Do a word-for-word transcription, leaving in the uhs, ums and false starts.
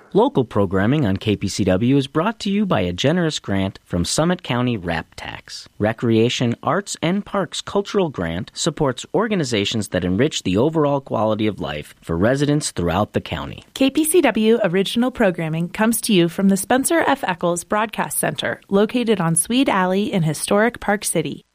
Local programming on K P C W is brought to you by a generous grant from Summit County RAP Tax. Recreation, Arts, and Parks Cultural Grant supports organizations that enrich the overall quality of life for residents throughout the county. K P C W original programming comes to you from the Spencer F. Eccles Broadcast Center, located on Swede Alley in historic Park City.